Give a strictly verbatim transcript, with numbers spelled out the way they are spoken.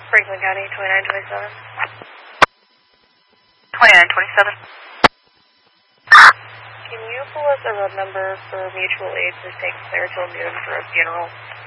Franklin County, twenty-nine twenty-seven. twenty-nine twenty-seven. Can you pull us a road number for mutual aid to take Claire till noon for a funeral?